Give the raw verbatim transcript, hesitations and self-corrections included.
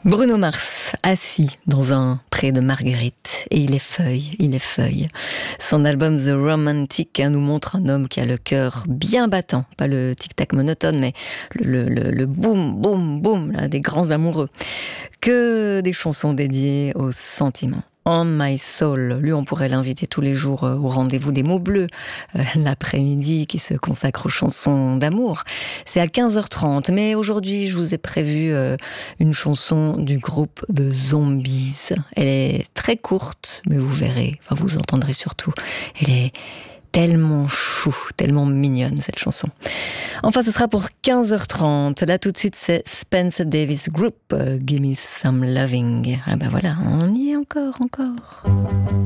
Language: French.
Bruno Mars, assis dans un pré de marguerite, et il effeuille, il effeuille. Son album The Romantic nous montre un homme qui a le cœur bien battant, pas le tic-tac monotone, mais le, le, le boum, boum, boum, là, des grands amoureux. Que des chansons dédiées aux sentiments. On My Soul, lui on pourrait l'inviter tous les jours au rendez-vous des mots bleus, euh, l'après-midi qui se consacre aux chansons d'amour. C'est à quinze heures trente, mais aujourd'hui je vous ai prévu euh, une chanson du groupe The Zombies. Elle est très courte, mais vous verrez, enfin vous entendrez surtout, elle est tellement chou, tellement mignonne cette chanson. Enfin, ce sera pour quinze heures trente. Là, tout de suite, c'est Spencer Davis Group, uh, Give Me Some Loving. Ah ben voilà, on y est encore, encore.